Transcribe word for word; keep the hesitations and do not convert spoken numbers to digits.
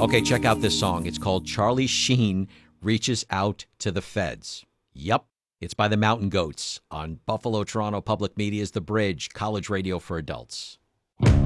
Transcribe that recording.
Okay, check out this song. It's called Charlie Sheen Reaches Out to the Feds. Yup, it's by the Mountain Goats on Buffalo Toronto Public Media's The Bridge, college radio for adults.